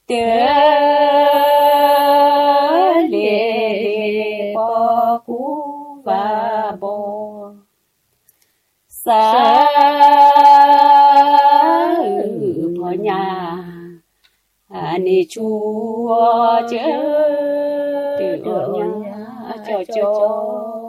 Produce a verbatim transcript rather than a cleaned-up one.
tớ lệ bò cú và bò xa ở nhà anh chúa chớ từ nhà cho cho